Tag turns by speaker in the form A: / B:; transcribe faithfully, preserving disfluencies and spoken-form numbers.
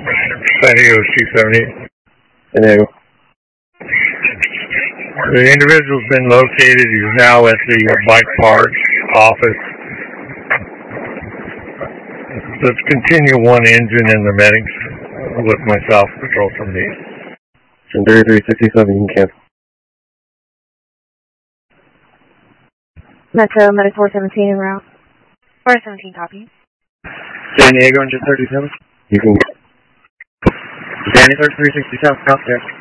A: San Diego C seventy.
B: San Diego.
A: The individual's been located. He's now at the bike parts office. Let's continue one engine in the medics with myself, Patrol seventy-eight.
B: From thirty-three sixty-seven, you can cancel.
C: Metro, Medic four seventeen en route. four seventeen, copy.
B: San Diego, engine thirty-seven. You can. Danny thirty-three sixty-seven, copy.